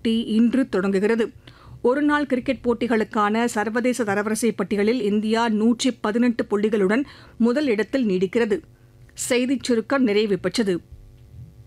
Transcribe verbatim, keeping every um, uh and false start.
போட்டி இன்று தொடங்குகிறது. ஒருநாள் கிரிக்கெட் போட்டிகளுக்கான சர்வதேச தரவரிசை பட்டியலில் இந்தியா நூற்றி பதினெட்டு புள்ளிகளுடன் முதல் இடத்தில் நீடிக்கிறது. செய்திச் சுருக்கம் நிறைவு பெற்றது.